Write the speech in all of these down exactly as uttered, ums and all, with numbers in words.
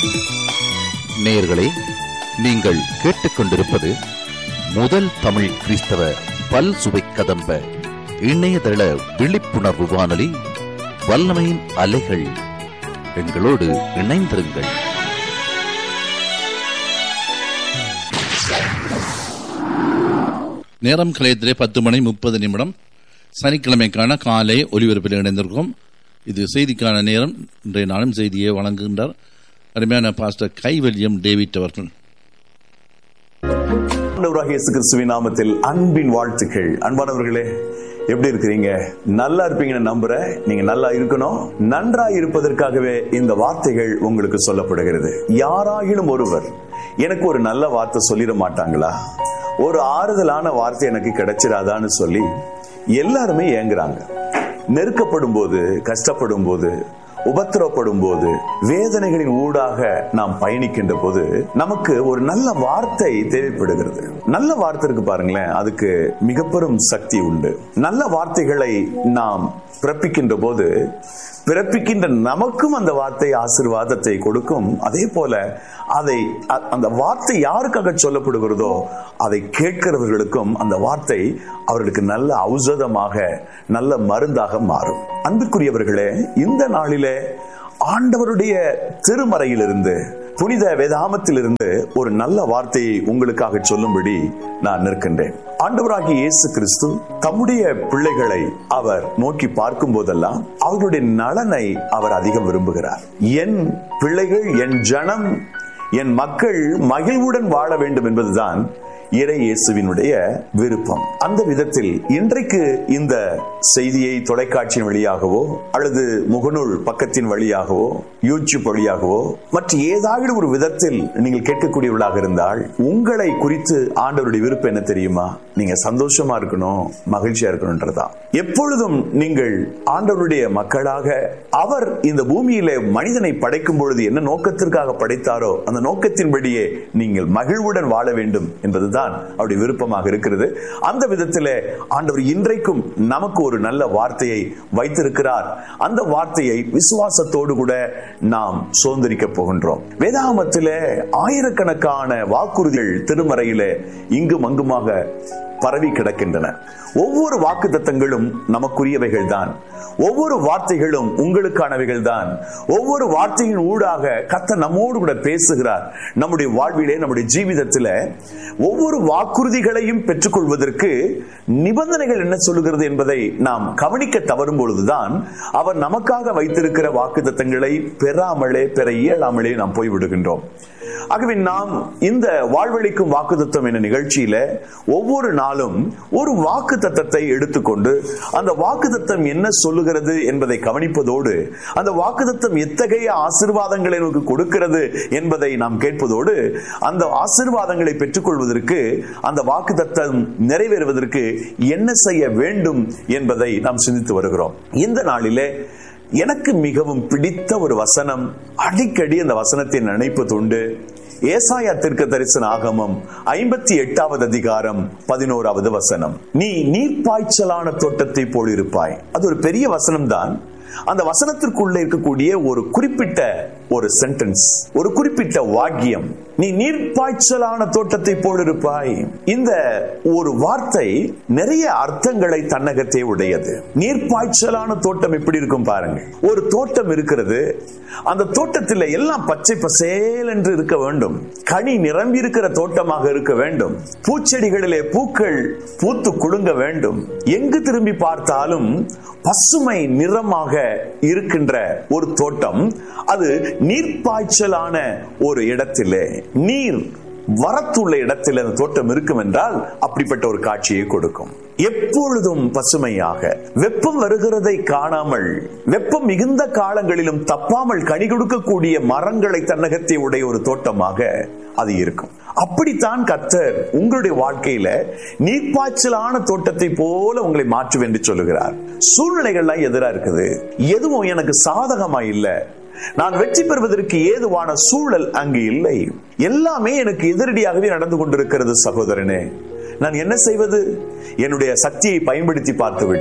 நேயர்களே, நீங்கள் கேட்டுக்கொண்டிருப்பது முதல் தமிழ் கிறிஸ்தவ பல் சுவை கதம்ப இணையதள விழிப்புணர்வு வானொலி வல்லமையின் அலைகள். எங்களோடு இணைந்திருங்கள். நேரம் கலையத்திலே பத்து மணி முப்பது நிமிடம் சனிக்கிழமைக்கான காலை ஒலிபரப்பில் இணைந்திருக்கும். இது செய்திக்கான நேரம். இன்றைய நாளும் செய்தியை வழங்குகின்றார் அருமையான பாஸ்டர் கைவல்யம் டேவிட் அவர்கள். இயேசு கிறிஸ்துவின் நாமத்தில் அன்பின் வாழ்த்துக்கள். அன்பானவர்களே, எப்படி இருக்கிறீங்க? நல்லா இருப்பீங்கன்னு நம்புறேன். நீங்க நல்லா இருக்கணும். நன்றாய் இருப்பதற்காகவே இந்த வார்த்தைகள் உங்களுக்கு சொல்லப்படுகிறது. யாராகிலும் ஒருவர் எனக்கு ஒரு நல்ல வார்த்தை சொல்லிட மாட்டாங்களா, ஒரு ஆறுதலான வார்த்தை எனக்கு கிடைச்சிடாதான்னு சொல்லி எல்லாருமே ஏங்குறாங்க. நெருக்கப்படும் போது, கஷ்டப்படும் போது, உபத்திரப்படும் போது, வேதனைகளின் ஊடாக நாம் பயணிக்கின்ற போது நமக்கு ஒரு நல்ல வார்த்தை தேவைப்படுகிறது. நல்ல வார்த்தை இருக்கு பாருங்களேன், அதுக்கு மிக பெரும் சக்தி உண்டு. நல்ல வார்த்தைகளை நாம் பிறப்பிக்கின்ற போது பிறப்பிக்கின்ற நமக்கும் அந்த வார்த்தை ஆசீர்வாதத்தை கொடுக்கும். அதே போல அதை அந்த வார்த்தை யாருக்காக சொல்லப்படுகிறதோ அதை கேட்கிறவர்களுக்கும் அந்த வார்த்தை அவர்களுக்கு நல்ல ஔஷதமாக, நல்ல மருந்தாக மாறும். அன்புக்குரியவர்களே, இந்த நாளிலே ஆண்டவருடைய திருமறையிலிருந்து, புனித வேதாகமத்திலிருந்து ஒரு நல்ல வார்த்தையை உங்களுக்காக சொல்லும்படி நான் நிற்கின்றேன். ஆண்டவராகிய இயேசு கிறிஸ்து தம்முடைய பிள்ளைகளை அவர் நோக்கி பார்க்கும் போதெல்லாம் அவர்களுடைய நலனை அவர் அதிகம் விரும்புகிறார். என் பிள்ளைகள், என் ஜனம், என் மக்கள் மகிழ்வுடன் வாழ வேண்டும் என்பதுதான் இறை இயேசுவினுடைய விருப்பம். அந்த விதத்தில் இன்றைக்கு இந்த செய்தியை தொலைக்காட்சியின் வழியாகவோ அல்லது முகநூல் பக்கத்தின் வழியாகவோ யூடியூப் வழியாகவோ மற்ற ஏதாவது ஒரு விதத்தில் நீங்கள் கேட்கக்கூடியவர்களாக இருந்தால் உங்களை குறித்து ஆண்டவருடைய விருப்பம் என்ன தெரியுமா? நீங்க சந்தோஷமா இருக்கணும், மகிழ்ச்சியா இருக்கணும்ன்றதா. எப்பொழுதும் நீங்கள் ஆண்டவருடைய மக்களாக, அவர் இந்த பூமியிலே மனிதனை படைக்கும் பொழுது என்ன நோக்கத்திற்காக படைத்தாரோ அந்த நோக்கத்தின்படியே நீங்கள் மகிழ்வுடன் வாழ வேண்டும் என்பதுதான் அவருடைய விருப்பமாக இருக்கிறது. அந்த விதத்திலே ஆண்டவர் இன்றைக்கும் நமக்கு ஒரு நல்ல வார்த்தையை வைத்திருக்கிறார். அந்த வார்த்தையை விசுவாசத்தோடு கூட நாம் சுதந்திரிக்க போகின்றோம். வேதாகமத்திலே ஆயிரக்கணக்கான வாக்குறுதிகள் திருமறையிலே இங்கும் அங்குமாக பரவி கிடக்கின்றன. ஒவ்வொரு வாக்கு தத்தங்களும் நமக்குரியவைகள் தான். ஒவ்வொரு வார்த்தைகளும் உங்களுக்கானவைகள் தான். ஒவ்வொரு வார்த்தையின் ஊடாக கர்த்தர் நம்மோடு கூட பேசுகிறார். நம்முடைய வாழ்விலே, நம்முடைய ஜீவிதத்தில் ஒவ்வொரு வாக்குறுதிகளையும் பெற்றுக்கொள்வதற்கு நிபந்தனைகள் என்ன சொல்லுகிறது என்பதை நாம் கவனிக்க தவறும் பொழுதுதான் அவர் நமக்காக வைத்திருக்கிற வாக்கு தத்தங்களை பெறாமலே, பெற இயலாமலே நாம் போய்விடுகின்றோம். ஆகவே நாம் இந்த வாழ்வழிக்கும் வாக்குத்தத்தம் என்ற நிகழ்ச்சியில ஒவ்வொரு நாளும் ஒரு வாக்கு தத்தத்தை எடுத்துக்கொண்டு அந்த வாக்குத்தத்தம் என்ன சொல்லுகிறது என்பதை கவனிப்பதோடு, அந்த வாக்குத்தத்தம் எத்தகைய ஆசீர்வாதங்களை நமக்கு கொடுக்கிறது என்பதை நாம் கேட்பதோடு, அந்த ஆசீர்வாதங்களை பெற்றுக்கொள்வதற்கு, அந்த வாக்குத்தத்தம் நிறைவேறுவதற்கு என்ன செய்ய வேண்டும் என்பதை நாம் சிந்தித்து வருகிறோம். இந்த நாளிலே எனக்கு மிகவும் பிடித்த ஒரு வசனம், அடிக்கடி அந்த வசனத்தை நினைப்பதுண்டு. ஏசாயா தீர்க்கதரிசன ஆகமம் ஐம்பத்தி எட்டாவது அதிகாரம் பதினோராவது வசனம். நீ நீர்ப்பாய்ச்சலான தோட்டத்தை போல் இருப்பாய். அது ஒரு பெரிய வசனம் தான். அந்த வசனத்திற்குள்ள இருக்கக்கூடிய ஒரு குறிப்பிட்ட ஒரு சென்டென்ஸ், ஒரு குறிப்பிட்ட வாக்கியம், நீ நீர்ப்பாய்ச்சலான தோட்டத்தை போல் இருப்பாய். இந்த ஒரு வார்த்தை நிறைய அர்த்தங்களை தன்னகத்தே உடையது. நீர்ப்பாய்ச்சலான தோட்டம் எப்படி இருக்கும் பாருங்க. ஒரு தோட்டம் இருக்கிறது, அந்த தோட்டத்தில் எல்லாம் பச்சை பசேல் என்று இருக்க வேண்டும், கனி நிரம்பி இருக்கிற தோட்டமாக இருக்க வேண்டும், பூச்செடிகளிலே பூக்கள் பூத்து குலுங்க வேண்டும், எங்கு திரும்பி பார்த்தாலும் பசுமை நிறமாக இருக்கின்ற ஒரு தோட்டம். அது நீர்ப்பாய்ச்சலான ஒரு இடத்திலே, நீர் வரத்துள்ள இடத்தில் அந்த தோட்டம் இருக்கும் என்றால் அப்படிப்பட்ட ஒரு காட்சியை கொடுக்கும். எப்பொழுதும் பசுமையாக, வெப்பம் வருகிறதை காணாமல், வெப்பம் மிகுந்த காலங்களிலும் தப்பாமல் கனி கொடுக்கக்கூடிய மரங்களை தன்னகத்தை உடைய ஒரு தோட்டமாக அது இருக்கும். அப்படித்தான் கர்த்தர் உங்களுடைய வாழ்க்கையில நீர்ப்பாய்ச்சலான தோட்டத்தை போல உங்களை மாற்றுவேன் என்று சொல்லுகிறார். சூழ்நிலைகள்லாம் எதிரா இருக்குது, எதுவும் எனக்கு சாதகமா இல்ல, நான் வெற்றி பெறுவதற்கு ஏதுவான சூழல் அங்கு இல்லை, எல்லாமே எனக்கு எதிரடியாகவே நடந்து கொண்டிருக்கிறது. சகோதரனே, நான் என்ன செய்வது? என்னுடைய சக்தியை பயன்படுத்தி பார்த்து விட்டேன்,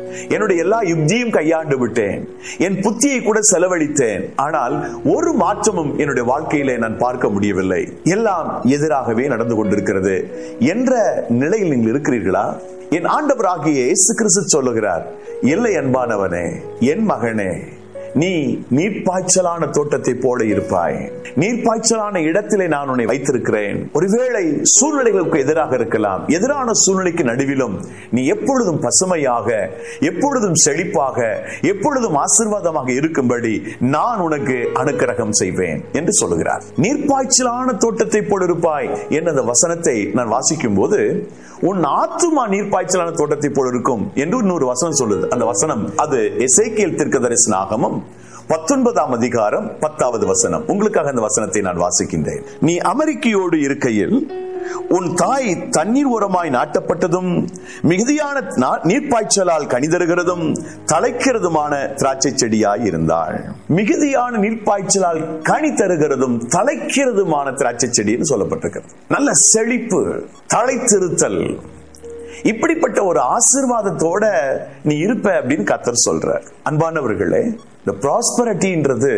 என்னுடைய எல்லா யுக்தியும் கையாண்டு விட்டேன், என் புத்தியை கூட செலவழித்தேன், ஆனால் ஒரு மாற்றமும் என்னுடைய வாழ்க்கையிலே நான் பார்க்க முடியவில்லை, எல்லாம் எதிராகவே நடந்து கொண்டிருக்கிறது என்ற நிலையில் நீங்கள் இருக்கிறீர்களா? என் ஆண்டவராகிய இயேசு கிறிஸ்து சொல்லுகிறார், இல்லை அன்பானவனே, என் மகனே, நீ நீர்ப்பாய்ச்சலான தோட்டத்தை போல இருப்பாய். நீர்ப்பாய்ச்சலான இடத்திலே நான் உன்னை வைத்திருக்கிறேன். ஒருவேளை சூழ்நிலைகளுக்கு எதிராக இருக்கலாம், எதிரான சூழ்நிலைக்கு நடுவிலும் நீ எப்பொழுதும் பசுமையாக, எப்பொழுதும் செழிப்பாக, எப்பொழுதும் ஆசீர்வாதமாக இருக்கும்படி நான் உனக்கு அனுக்கிரகம் செய்வேன் என்று சொல்லுகிறார். நீர்ப்பாய்ச்சலான தோட்டத்தை போல இருப்பாய் என்ற அந்த வசனத்தை நான் வாசிக்கும் போது, உன் ஆத்துமா நீர்ப்பாய்ச்சலான தோட்டத்தை போல இருக்கும் என்று இன்னொரு வசனம் சொல்லுது. அந்த வசனம் அது எசேக்கியேல் தீர்க்கதரிசனாகமம் பத்தொன்பதாம் அதிகாரம் பத்தாவது வசனம். உங்களுக்காக அந்த வசனத்தை நான் வாசிக்கின்றேன். நீ அமெரிக்கையோடு இருக்கையில் உன் தாய் தண்ணீர் ஓரமாய் நாட்டப்பட்டதும் மிகுதியான நீர்ப்பாய்ச்சலால் கனிதருகிறதும் தலைக்கிறதுமான திராட்சை செடியாய் இருந்தாள். மிகுதியான நீர்ப்பாய்ச்சலால் கனி தருகிறதும் தலைக்கிறதுமான திராட்சை செடின்னு சொல்லப்பட்டிருக்கிறது. நல்ல செழிப்பு, தலைத்திருத்தல், இப்படிப்பட்ட ஒரு ஆசீர்வாதத்தோட நீ இருப்ப அப்படின்னு கர்த்தர் சொல்றார். அன்பானவர்களே, இந்த ப்ராஸ்பரிட்டின்றது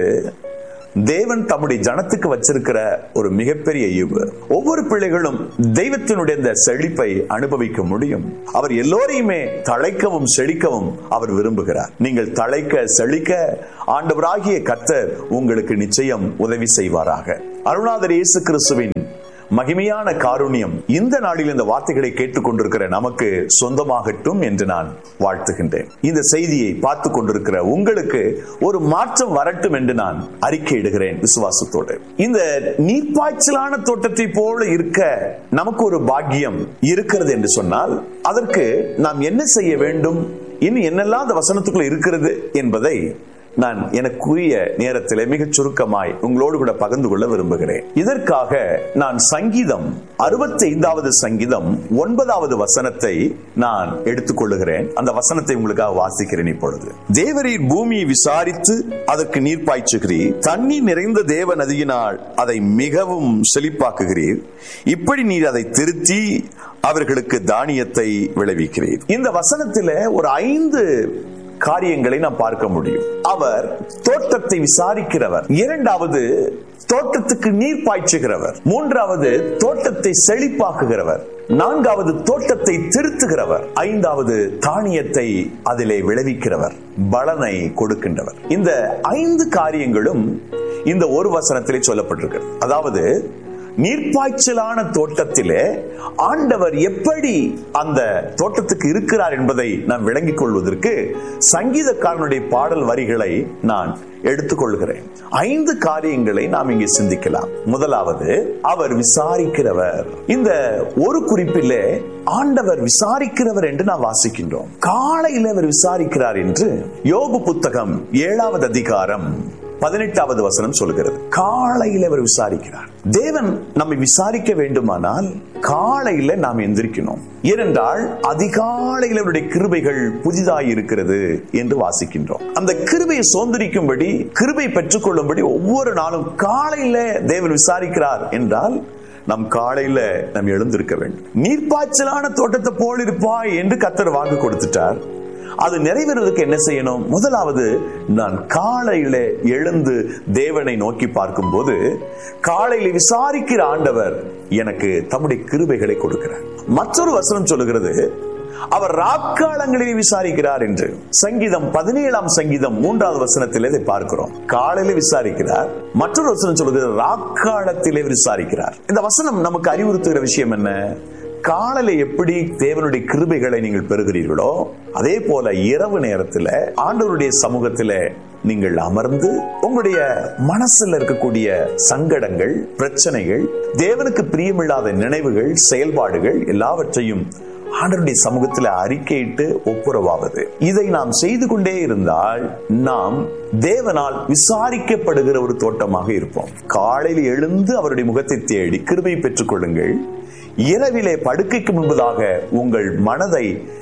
தேவன் தம்முடைய ஜனத்துக்கு வச்சிருக்கிற ஒரு மிகப்பெரிய ஈவு. ஒவ்வொரு பிள்ளைகளும் தெய்வத்தினுடைய இந்த செழிப்பை அனுபவிக்க முடியும். அவர் எல்லோரையுமே தழைக்கவும் செழிக்கவும் அவர் விரும்புகிறார். நீங்கள் தழைக்க செழிக்க ஆண்டவராகிய கர்த்தர் உங்களுக்கு நிச்சயம் உதவி செய்வாராக. அருணாதர் இயேசு கிறிஸ்துவின் மகிமையான காருண்யம் இந்த நாளில் இந்த வார்த்தைகளை கேட்டுக் கொண்டிருக்கிற நமக்கு சொந்தமாகட்டும் என்று நான் வாழ்த்துகின்றேன். இந்த செய்தியை பார்த்து கொண்டிருக்கிற உங்களுக்கு ஒரு மாற்றம் வரட்டும் என்று நான் அறிக்கையிடுகிறேன் விசுவாசத்தோடு. இந்த நீர்ப்பாய்ச்சலான தோட்டத்தை போல இருக்க நமக்கு ஒரு பாக்கியம் இருக்கிறது என்று சொன்னால், அதற்கு நாம் என்ன செய்ய வேண்டும், இன்னும் என்னெல்லாம் அந்த வசனத்துக்குள்ள இருக்கிறது என்பதை நான் எனக்குரிய நேரத்தில் மிக சுருக்கமாய் உங்களோடு கூட பகிர்ந்து கொள்ள விரும்புகிறேன். இதற்காக நான் சங்கீதம் அறுபத்தி ஐந்தாவது சங்கீதம் ஒன்பதாவது வசனத்தை நான் எடுத்துக்கொள்ளுகிறேன். அந்த வசனத்தை உங்களுக்காக வாசிக்கிறேன் இப்பொழுது. தேவரீர் பூமியை விசாரித்து அதற்கு நீர் பாய்ச்சுகிறீர், தண்ணீர் நிறைந்த தேவ நதியினால் அதை மிகவும் செழிப்பாக்குகிறீர். இப்படி நீர் அதை திருத்தி அவர்களுக்கு தானியத்தை விளைவிக்கிறீர். இந்த வசனத்தில் ஒரு ஐந்து காரியங்களை நாம் பார்க்க முடியும். அவர் தோட்டத்தை விசாரிக்கிறவர், இரண்டாவது தோட்டத்துக்கு நீர் பாய்ச்சுகிறவர், மூன்றாவது தோட்டத்தை செழிப்பாக்குகிறவர், நான்காவது தோட்டத்தை திருத்துகிறவர், ஐந்தாவது தானியத்தை அதிலே விளைவிக்கிறவர், பலனை கொடுக்கின்றவர். இந்த ஐந்து காரியங்களும் இந்த ஒரு வசனத்திலே சொல்லப்பட்டிருக்கிறது. அதாவது நீர்ப்பாய்ச்சலான தோட்டத்திலே ஆண்டவர் எப்படி அந்த தோட்டத்துக்கு இருக்கிறார் என்பதை நாம் விளங்கிக் கொள்வதற்கு சங்கீதக்காரனுடைய பாடல் வரிகளை நான் எடுத்துக்கொள்கிறேன். ஐந்து காரியங்களை நாம் இங்கே சிந்திக்கலாம். முதலாவது, அவர் விசாரிக்கிறவர். இந்த ஒரு குறிப்பிலே ஆண்டவர் விசாரிக்கிறவர் என்று நாம் வாசிக்கின்றோம். காலையில் அவர் விசாரிக்கிறார் என்று யோபு புத்தகம் ஏழாவது அதிகாரம் பதினெட்டாவது வசனம் சொல்கிறது. காலையில் அவர் விசாரிக்கிறார். தேவன் நம்மை விசாரிக்க வேண்டுமானால் காலையில நாம் எந்திரிக்கணும். ஏனென்றால் அதிகாலையில் அவருடைய கிருபைகள் புதிதாய் இருக்கிறது என்று வாசிக்கின்றோம். அந்த கிருபையை சோந்தரிக்கும்படி, கிருபை பெற்றுக் கொள்ளும்படி ஒவ்வொரு நாளும் காலையில தேவன் விசாரிக்கிறார் என்றால் நம் காலையில நாம் எழுந்திருக்க வேண்டும். நீர்ப்பாய்ச்சலான தோட்டத்தை போல் இருப்பாய் என்று கர்த்தர் வாக்கு கொடுத்துட்டார். அது நிறைவேறுவதற்கு என்ன செய்யணும்? முதலாவது, நான் காலையில எழுந்து தேவனை நோக்கி பார்க்கும் போது காலையில விசாரிக்கிற ஆண்டவர் எனக்கு தம்முடைய கிருபைகளை கொடுக்கிறார். மற்றொரு வசனம் சொல்லுகிறது, அவர் ராக்காலங்களிலே விசாரிக்கிறார் என்று. சங்கீதம் பதினேழாம் சங்கீதம் மூன்றாவது வசனத்தில் இதை பார்க்கிறோம். காலையில விசாரிக்கிறார். மற்றொரு வசனம் சொல்லுகிறது, ராக்காலத்திலே விசாரிக்கிறார். இந்த வசனம் நமக்கு அறிவுறுத்துகிற விஷயம் என்ன? காலையில எப்படி தேவனுடைய கிருபைகளை நீங்கள் பெறுகிறீர்களோ, அதே போல இரவு நேரத்தில் ஆண்டவருடைய சமூகத்தில் நீங்கள் அமர்ந்து உங்களுடைய மனசுல இருக்கக்கூடிய சங்கடங்கள், பிரச்சனைகள், தேவனுக்கு பிரியமில்லாத நினைவுகள், செயல்பாடுகள் எல்லாவற்றையும் ஆண்டவருடைய சமூகத்தில் அறிக்கையிட்டு ஒப்புரவாவது. இதை நாம் செய்து கொண்டே இருந்தால் நாம் தேவனால் விசாரிக்கப்படுகிற ஒரு தோட்டமாக இருப்போம். காலையில் எழுந்து அவருடைய முகத்தை தேடி கிருபை பெற்றுக் கொள்ளுங்கள். இரவிலே படுக்கைக்கு முன்பதாக உங்கள் மனதை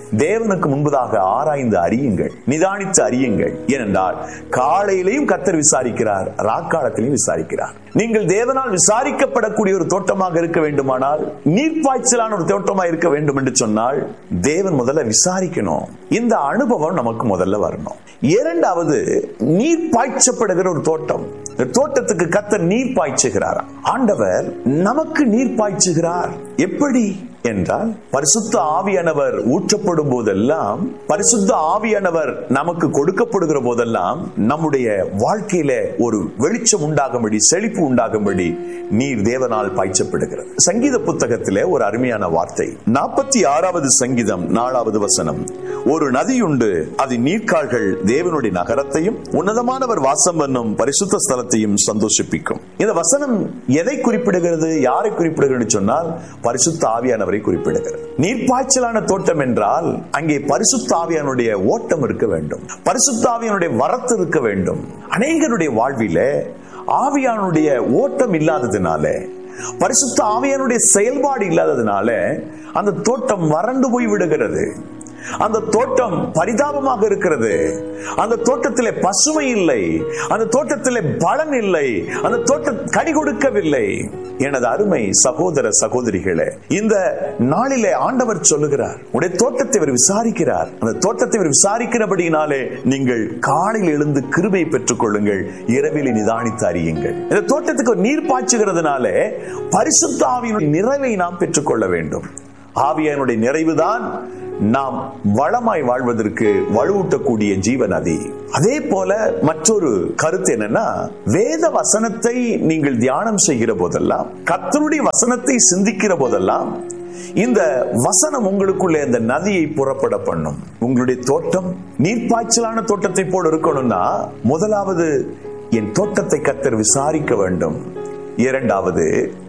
தேவனுக்கு முன்பதாக ஆராய்ந்து அறியுங்கள், நிதானித்து அறியுங்கள். ஏனென்றால் காலையிலையும் கர்த்தர் விசாரிக்கிறார், ராக்காலத்திலையும் விசாரிக்கிறார். நீங்கள் தேவனால் விசாரிக்கப்படக்கூடிய ஒரு தோட்டமாக இருக்க வேண்டுமானால், நீர்ப்பாய்ச்சலான ஒரு தோட்டமாக இருக்க வேண்டும் என்று சொன்னால் தேவன் முதல்ல விசாரிக்கணும். இந்த அனுபவம் நமக்கு முதல்ல வரணும். இரண்டாவது, நீர் பாய்ச்சப்படுகிற ஒரு தோட்டம். தோட்டத்துக்கு கர்த்தர் நீர் பாய்ச்சுகிறார். ஆண்டவர் நமக்கு நீர் பாய்ச்சுகிறார். எப்படி என்றால், பரிசுத்த ஆவியானவர் ஊற்றப்படும் போதெல்லாம், பரிசுத்த ஆவியானவர் நமக்கு கொடுக்கப்படுகிற போதெல்லாம் நம்முடைய வாழ்க்கையில ஒரு வெளிச்சம் உண்டாகும்படி, செழிப்பு உண்டாகும்படி நீர் தேவனால் பாய்ச்சப்படுகிறது. சங்கீத புத்தகத்திலே ஒரு அருமையான வார்த்தை, நாற்பத்தி ஆறாவது சங்கீதம் நாலாவது வசனம், ஒரு நதியுண்டு, அது நீர்க்கால்கள் தேவனுடைய நகரத்தையும் உன்னதமானவர் வாசம் பண்ணும் பரிசுத்த ஸ்தலத்தையும் சந்தோஷிப்பிக்கும். இந்த வசனம் எதை குறிப்பிடுகிறது, யாரை குறிப்பிடுகிறது சொன்னால் பரிசுத்த ஆவியானவரை குறிப்பிடுகிறது. நீர்ப்பாய்ச்சலான தோட்டம் என்றால் அங்கே பரிசுத்த ஆவியானுடைய ஓட்டம் இருக்க வேண்டும், பரிசுத்த ஆவியானுடைய வரத்து இருக்க வேண்டும். அநேகருடைய வாழ்வில ஆவியானுடைய ஓட்டம் இல்லாததுனால, பரிசுத்த ஆவியானுடைய செயல்பாடு இல்லாததுனால அந்த தோட்டம் வறண்டு போய் விடுகிறது. அந்த தோட்டம் பரிதாபமாக இருக்கிறது. அந்த தோட்டத்திலே பசுமை இல்லை, அந்த தோட்டத்திலே பலன் இல்லை, அந்த தோட்டம் கனி கொடுக்கவில்லை. எனது அருமை சகோதர சகோதரிகளே, இந்த நாளிலே ஆண்டவர் சொல்லுகிறார், உடைய தோட்டத்தை அவர் விசாரிக்கிறார். அந்த தோட்டத்தை அவர் விசாரிக்கிறபடினாலே நீங்கள் காலையில் எழுந்து கிருபை பெற்றுக் கொள்ளுங்கள், இரவிலே நிதானித்து அறியுங்கள். இந்த தோட்டத்துக்கு நீர் பாய்ச்சுகிறதுனாலே பரிசுத்த ஆவியினுடைய நிறைவை நாம் பெற்றுக் கொள்ள வேண்டும். ஆவியானுடைய நிறைவுதான் நாம் வளமாய் வாழ்வதற்கு வலுவூட்டக்கூடிய ஜீவ நதி. அதே போல மற்றொரு கருத்து என்னன்னா, வேத வசனத்தை நீங்கள் தியானம் செய்கிற போதெல்லாம், கர்த்தருடைய வசனத்தை சிந்திக்கிற போதெல்லாம் இந்த வசனம் உங்களுக்குள்ளே இந்த நதியை புறப்பட பண்ணும். உங்களுடைய தோட்டம் நீர்ப்பாய்ச்சலான தோட்டத்தை போல இருக்கணும்னா, முதலாவது என் தோட்டத்தை கர்த்தர் விசாரிக்க வேண்டும். இரண்டாவது,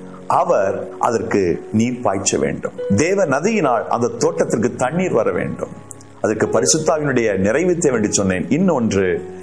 அவர் அதற்கு நீர் பாய்ச்ச வேண்டும். தேவ நதியினால் அந்த தோட்டத்திற்கு தண்ணீர் வர வேண்டும். அதுக்கு பரிசுத்தாவினுடைய நிறைவு தேவை என்று சொன்னேன். இன்னொன்று,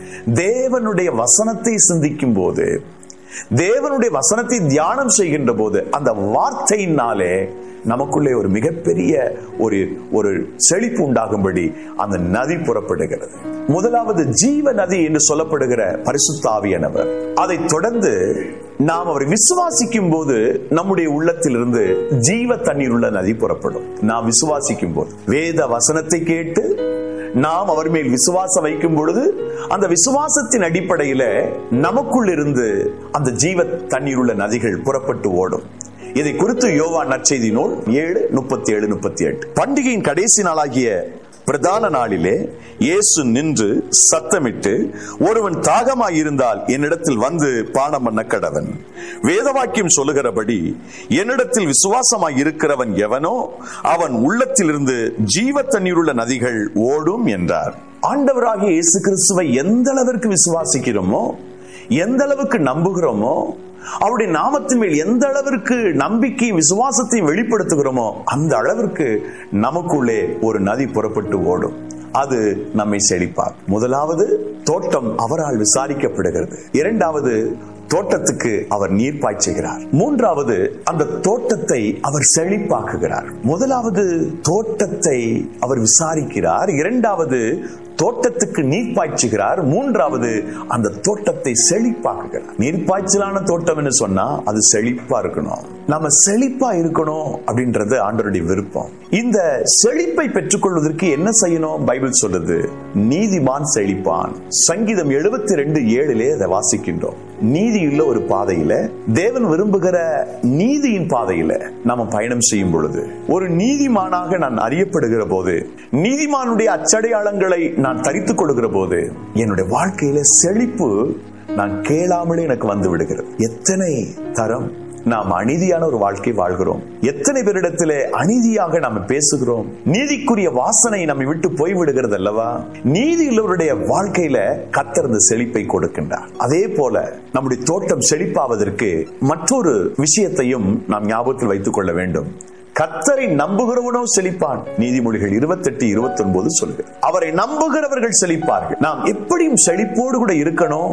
தேவனுடைய வசனத்தை சிந்திக்கும் போது, தேவனுடைய வசனத்தை தியானம் செய்கின்ற போது, அந்த வார்த்தையினாலே நமக்குள்ளே ஒரு மிகப்பெரிய ஒரு ஒரு செழிப்பு உண்டாகும்படி அந்த நதி புறப்படுகிறது. முதலாவது ஜீவ நதி என்று சொல்லப்படுகிற பரிசுத்த ஆவியானவர். அதை தொடர்ந்து நாம் அவரை விசுவாசிக்கும் போது நம்முடைய உள்ளத்திலிருந்து ஜீவ தண்ணீர் உள்ள நதி புறப்படும். நாம் விசுவாசிக்கும் போது, வேத வசனத்தை கேட்டு நாம் அவர் மேல் விசுவாசம் வைக்கும் பொழுது, அந்த விசுவாசத்தின் அடிப்படையில நமக்குள் இருந்து அந்த ஜீவ தண்ணீர் உள்ள நதிகள் புறப்பட்டு ஓடும். இதை குறித்து யோவான் நற்செய்தி நூல் ஏழு முப்பத்தி ஏழு முப்பத்தி எட்டு. பண்டிகையின் கடைசி நாளாகிய பிரதான நாளிலே இயேசு நின்று சத்தமிட்டு, ஒருவன் தாகமாயிருந்தால் என்னிடத்தில் வந்து பானம் பண்ண கடவன். வேதவாக்கியம் சொல்லுகிறபடி என்னிடத்தில் விசுவாசமாய் இருக்கிறவன் எவனோ அவன் உள்ளத்திலிருந்து ஜீவ தண்ணீருள்ள நதிகள் ஓடும் என்றார். ஆண்டவராகிய இயேசு கிறிஸ்துவை எந்த அளவிற்கு விசுவாசிக்கிறோமோ, எந்த அளவுக்கு நம்புகிறோமோ, அவருடைய நாமத்தின் மேல் எந்த அளவிற்கு நம்பிக்கை விசுவாசத்தையும் வெளிப்படுத்துகிறோமோ, அந்த அளவிற்கு நமக்குள்ளே ஒரு நதி புறப்பட்டு ஓடும். அது நம்மை செழிப்பார். முதலாவது, தோட்டம் அவரால் விசாரிக்கப்படுகிறது. இரண்டாவது, தோட்டத்துக்கு அவர் நீர் பாய்ச்சுகிறார். மூன்றாவது, அந்த தோட்டத்தை அவர் செழிப்பாக்குகிறார். முதலாவது, தோட்டத்தை அவர் விசாரிக்கிறார். இரண்டாவது, தோட்டத்துக்கு நீர் பாய்ச்சுகிறார். மூன்றாவது, அந்த தோட்டத்தை செழிப்பாக்குகிறார். நீர் பாய்ச்சலான தோட்டம் என்று சொன்னா அது செழிப்பா இருக்கணும். நம்ம செழிப்பா இருக்கணும் அப்படின்றது ஆண்டவருடைய விருப்பம். இந்த செழிப்பை பெற்றுக்கொள்வதற்கு என்ன செய்யணும்? பைபிள் சொல்லுது, நீதிமான் செழிப்பான். சங்கீதம் எழுபத்தி ரெண்டு ஏழிலே அதை வாசிக்கின்றோம். நீதியுள்ள ஒரு பாதையில, தேவன் விரும்புகிற நீதியின் பாதையில நாம பயணம் செய்யும் பொழுது, ஒரு நீதிமானாக நான் அறியப்படுகிற போது, நீதிமானுடைய அச்சடையாளங்களை நான் தரித்துக் கொள்கிற போது, என்னுடைய வாழ்க்கையில செழிப்பு நான் கேளாமலே எனக்கு வந்து விடுகிறது. எத்தனை தரம் நாம் அநீதியான ஒரு வாழ்க்கை வாழ்கிறோம். எத்தனை பேரிடத்திலே அநீதியாக நாம் பேசுகிறோம். நீதிக்குரிய வாசனை நம்மை விட்டு போய்விடுகிறது அல்லவா? நீதியுள்ளவருடைய வாழ்க்கையில கர்த்தர் இந்த செழிப்பை கொடுக்கின்றார். அதே போல நம்முடைய தோட்டம் செழிப்பாவதற்கு மற்றொரு விஷயத்தையும் நாம் ஞாபகத்தில் வைத்துக் கொள்ள வேண்டும். கர்த்தரை நம்புகிறவனோ செழிப்பான். நீதிமொழிகள் இருபத்தி எட்டு இருபத்தி ஒன்பது சொல்லுது, அவரை நம்புகிறவர்கள் செழிப்பார்கள். நாம் எப்படியும் செழிப்போடு கூட இருக்கணும்.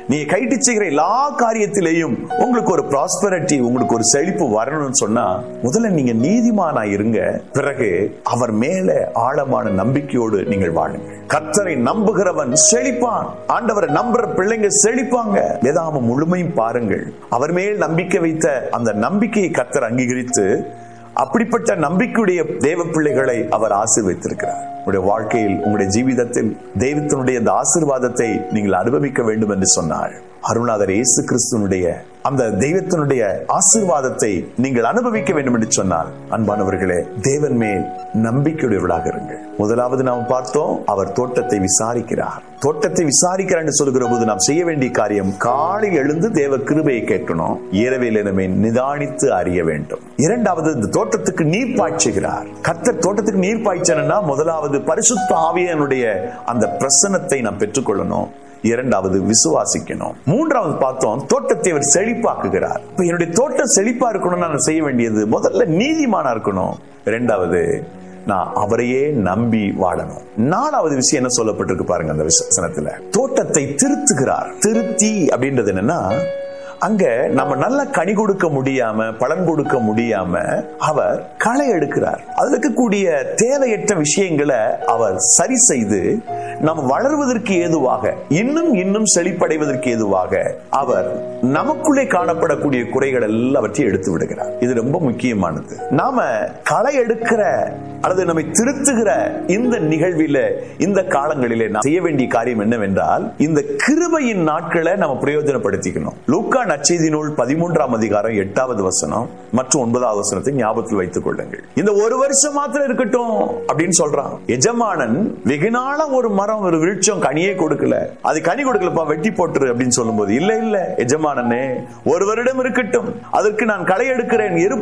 நீங்க கைட்டு செய்கிற எல்லா காரியத்திலேயும் உங்களுக்கு ஒரு ப்ராஸ்பரிட்டி, உங்களுக்கு ஒரு செழிப்பு வரணும்னு சொன்னா முதல்ல நீங்க நீதிமானா இருங்க. பிறகு அவர் மேல ஆழமான நம்பிக்கையோடு நீங்கள் வாழுங்க. கர்த்தரை நம்புகிறவன் செழிப்பான். ஆண்டவரை நம்புற பிள்ளைங்க செழிப்பாங்க. வேதாகமம் முழுமையும் பாருங்கள். அவர் மேல் நம்பிக்கை வைத்த அந்த நம்பிக்கையை கர்த்தர் அங்கீகரித்து அப்படிப்பட்ட நம்பிக்கையுடைய தேவ பிள்ளைகளை அவர் ஆசீர்வதித்திருக்கிறார். உங்களுடைய வாழ்க்கையில், உங்களுடைய ஜீவிதத்தில் தெய்வத்தினுடைய இந்த ஆசீர்வாதத்தை நீங்கள் அனுபவிக்க வேண்டும் என்று சொன்னார். அருள்நாதர் இயேசு கிறிஸ்துவனுடைய அந்த தெய்வத்தினுடைய ஆசீர்வாதத்தை நீங்கள் அனுபவிக்க வேண்டும் என்று சொன்னால், அன்பானவர்களே, தேவன் மேல் நம்பிக்கையுடையவர்களாக இருங்கள். முதலாவது நாம் பார்த்தோம், அவர் தோட்டத்தை விசாரிக்கிறார். தோட்டத்தை விசாரிக்கிறார் என்று சொல்கிற போது நாம் செய்ய வேண்டிய காரியம், காலையில் எழுந்து தேவ கிருபையை கேட்கணும். இரவில் நம்மை நிதானித்து அறிய வேண்டும். இரண்டாவது, இந்த தோட்டத்துக்கு நீர் பாய்ச்சுகிறார். கர்த்தர் தோட்டத்துக்கு நீர் பாய்ச்சனா முதலாவது பரிசுத்த ஆவியானுடைய அந்த பிரசன்னத்தை நாம் பெற்றுக்கொள்ளணும். இரண்டாவது, விசுவாசிக்கணும். மூன்றாவது பார்த்தோம், தோட்டத்தை அவர் செழிப்பாக்குகிறார். இப்ப என்னுடைய தோட்டம் செழிப்பா இருக்கணும், நான் செய்ய வேண்டியது முதல்ல நீதிமானா இருக்கணும். இரண்டாவது, நான் அவரையே நம்பி வாழணும். நாலாவது விஷயம் என்ன சொல்லப்பட்டிருக்கு பாருங்க அந்த வசனத்துல, தோட்டத்தை திருத்துகிறார். திருத்தி அப்படின்றது என்னன்னா, அங்க நம்ம நல்ல கனி கொடுக்க முடியாம, பலன் கொடுக்க முடியாம அவர் களை எடுக்கிறார். அதுல இருக்கக்கூடிய தேவையற்ற விஷயங்களை அவர் சரி செய்து நம்ம வளர்வதற்கு ஏதுவாக, இன்னும் இன்னும் செழிப்படைவதற்கு ஏதுவாக அவர் நமக்குள்ளே காணப்படக்கூடிய குறைகள் எல்லாவற்றையும் எடுத்து விடுகிறார். இது ரொம்ப முக்கியமானது. நாம களை எடுக்கிற அல்லது நம்மை திருத்துகிற இந்த நிகழ்வில, இந்த காலங்களிலே நாம் செய்ய வேண்டிய காரியம் என்னவென்றால், இந்த கிருபையின் நாட்களை நம்ம பிரயோஜனப்படுத்திக்கணும். லூக்கா நற்செய்தி நூல் பதிமூன்றாம் அதிகாரம் எட்டாவது வசனம் மற்றும் ஒன்பதாவது வசனத்தை ஞாபகத்தில் வைத்துக் கொள்ளுங்கள். இந்த ஒரு வருஷம் மாத்திரம் இருக்கட்டும் அப்படின்னு சொல்றான். எஜமானன் வெகுநாள ஒரு மரம், ஒரு விருட்சம் கனியே கொடுக்கல, அது கனி கொடுக்கலப்பா, வெட்டி போட்டுரு அப்படின்னு சொல்லும் போது, இல்ல இல்ல எஜமானனே, ஒரு வருடம் இருக்கட்டும், அதற்கு நான் களை எடுக்கிறேன்,